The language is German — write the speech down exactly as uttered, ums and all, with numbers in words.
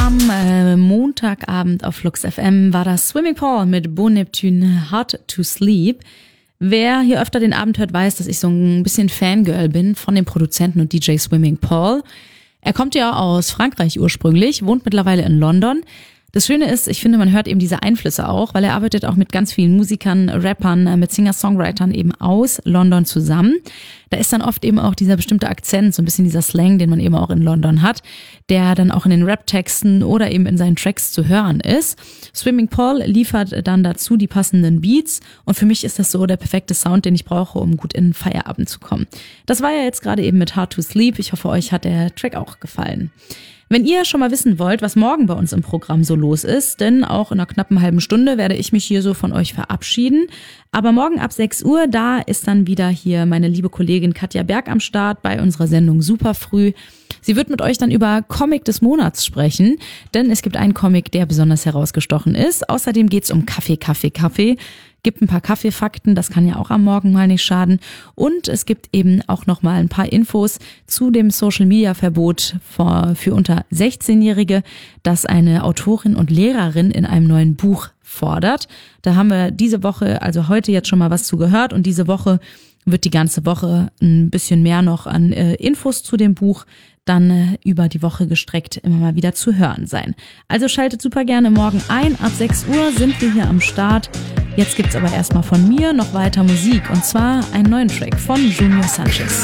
Am äh, Montagabend auf Flux F M war das Swimming Paul mit Bo Neptune, Hard to Sleep. Wer hier öfter den Abend hört, weiß, dass ich so ein bisschen Fangirl bin von dem Produzenten und D J Swimming Paul. Er kommt ja aus Frankreich ursprünglich, wohnt mittlerweile in London. Das Schöne ist, ich finde, man hört eben diese Einflüsse auch, weil er arbeitet auch mit ganz vielen Musikern, Rappern, mit Singer-Songwritern eben aus London zusammen. Da ist dann oft eben auch dieser bestimmte Akzent, so ein bisschen dieser Slang, den man eben auch in London hat, der dann auch in den Rap-Texten oder eben in seinen Tracks zu hören ist. Swimming Paul liefert dann dazu die passenden Beats und für mich ist das so der perfekte Sound, den ich brauche, um gut in den Feierabend zu kommen. Das war ja jetzt gerade eben mit Hard to Sleep. Ich hoffe, euch hat der Track auch gefallen. Wenn ihr schon mal wissen wollt, was morgen bei uns im Programm so los ist, denn auch in einer knappen halben Stunde werde ich mich hier so von euch verabschieden. Aber morgen ab sechs Uhr, da ist dann wieder hier meine liebe Kollegin Katja Berg am Start bei unserer Sendung Superfrüh. Sie wird mit euch dann über Comic des Monats sprechen, denn es gibt einen Comic, der besonders herausgestochen ist. Außerdem geht's um Kaffee, Kaffee, Kaffee. Gibt ein paar Kaffeefakten, das kann ja auch am Morgen mal nicht schaden. Und es gibt eben auch noch mal ein paar Infos zu dem Social-Media-Verbot für, für unter sechzehnjährige, das eine Autorin und Lehrerin in einem neuen Buch fordert. Da haben wir diese Woche, also heute jetzt schon mal was zu gehört und diese Woche wird die ganze Woche ein bisschen mehr noch an äh, Infos zu dem Buch dann äh, über die Woche gestreckt immer mal wieder zu hören sein. Also schaltet super gerne morgen ein. Ab sechs Uhr sind wir hier am Start. Jetzt gibt's aber erstmal von mir noch weiter Musik und zwar einen neuen Track von Junior Sanchez.